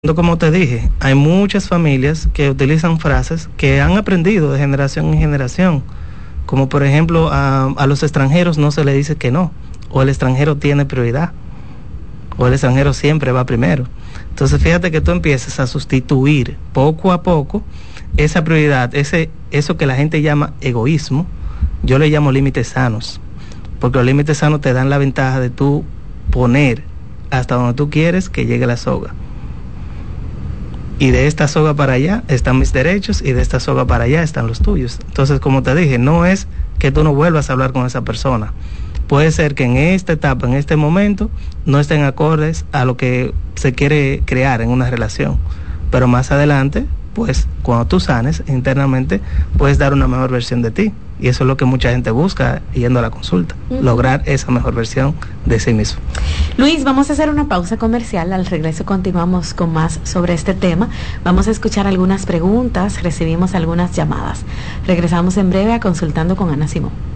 Como te dije, hay muchas familias que utilizan frases que han aprendido de generación en generación, como por ejemplo a los extranjeros no se le dice que no, o el extranjero tiene prioridad, o el extranjero siempre va primero. Entonces fíjate que tú empiezas a sustituir poco a poco esa prioridad, eso que la gente llama egoísmo, yo le llamo límites sanos, porque los límites sanos te dan la ventaja de tú poner hasta donde tú quieres que llegue la soga. Y de esta soga para allá están mis derechos y de esta soga para allá están los tuyos. Entonces, como te dije, no es que tú no vuelvas a hablar con esa persona. Puede ser que en esta etapa, en este momento, no estén acordes a lo que se quiere crear en una relación. Pero más adelante, pues, cuando tú sanes internamente, puedes dar una mejor versión de ti. Y eso es lo que mucha gente busca yendo a la consulta, lograr esa mejor versión de sí mismo. Luis, vamos a hacer una pausa comercial. Al regreso continuamos con más sobre este tema. Vamos a escuchar algunas preguntas, recibimos algunas llamadas. Regresamos en breve a Consultando con Ana Simón.